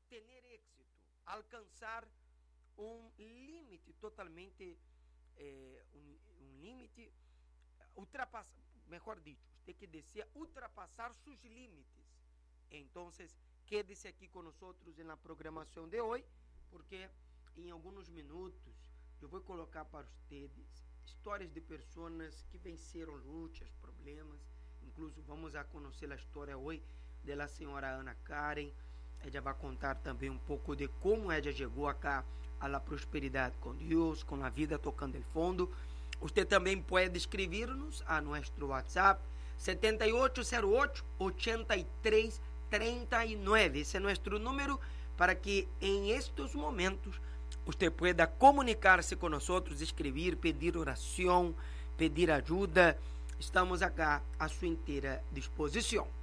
ter êxito, alcançar um limite totalmente, um limite, ultrapassar, melhor dito, tem que descer, ultrapassar seus limites. Então, quede-se aqui conosco na programação de hoje, porque em alguns minutos eu vou colocar para vocês histórias de pessoas que venceram lutas, problemas. Incluso vamos a conhecer a história hoje da senhora Ana Karen. Ela vai contar também um pouco de como ela chegou acá a la prosperidade com Deus, com a vida tocando o fundo. Você também pode escrever-nos a nosso WhatsApp 7808-8339. Esse é nosso número para que em estes momentos você pueda comunicar-se com nós, escrever, pedir oração, pedir ajuda. Estamos acá à sua inteira disposição.